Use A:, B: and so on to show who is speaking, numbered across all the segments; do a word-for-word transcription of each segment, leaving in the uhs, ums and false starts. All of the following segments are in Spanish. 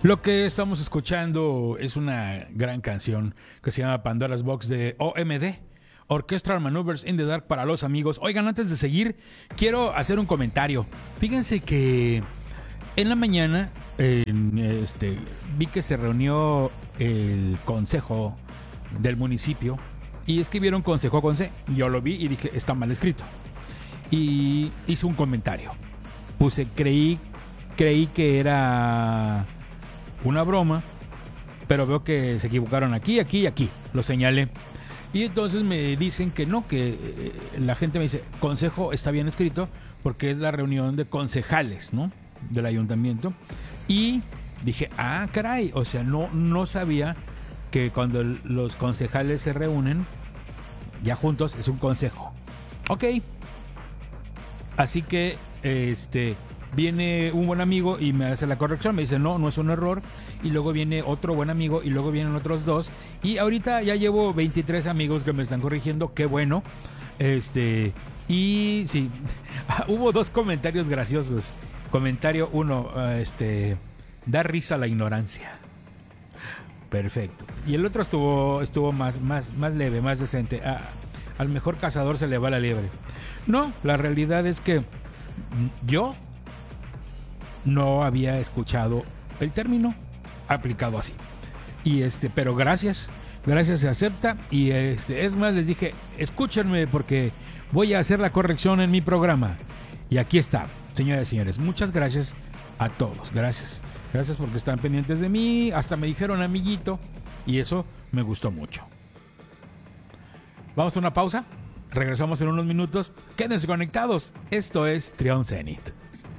A: Lo que estamos escuchando es una gran canción que se llama Pandora's Box de O M D, Orchestral Maneuvers in the Dark para los amigos. Oigan, antes de seguir, quiero hacer un comentario. Fíjense que en la mañana eh, este, vi que se reunió el consejo del municipio y escribieron consejo con C. Yo lo vi y dije, está mal escrito. Y hice un comentario. Puse, creí, creí que era una broma, pero veo que se equivocaron aquí, aquí y aquí. Lo señalé. Y entonces me dicen que no, que eh, la gente me dice, consejo está bien escrito porque es la reunión de concejales, ¿no? Del ayuntamiento. Y dije, ah, caray, o sea, no, no sabía que cuando el, los concejales se reúnen, ya juntos, es un consejo. Ok. Así que, este... viene un buen amigo y me hace la corrección, me dice no, no es un error, y luego viene otro buen amigo y luego vienen otros dos, y ahorita ya llevo veintitrés amigos que me están corrigiendo, qué bueno. Este, y sí, hubo dos comentarios graciosos. Comentario uno, este, da risa la ignorancia. Perfecto. Y el otro estuvo estuvo más más más leve, más decente. Ah, al mejor cazador se le va la liebre. No, la realidad es que yo no había escuchado el término aplicado así. Y este, pero gracias, gracias se acepta. Y este, es más, les dije, escúchenme porque voy a hacer la corrección en mi programa. Y aquí está, señoras y señores, muchas gracias a todos, gracias. Gracias porque están pendientes de mí, hasta me dijeron amiguito, y eso me gustó mucho. Vamos a una pausa, regresamos en unos minutos, quédense conectados, esto es Trión Zenit.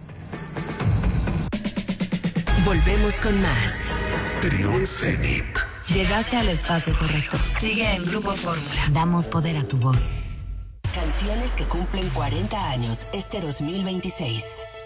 B: Volvemos con más.
C: Trión Zenit.
B: Llegaste al espacio correcto. Sigue en Grupo Fórmula. Damos poder a tu voz. Canciones que cumplen cuarenta años este dos mil veintiséis.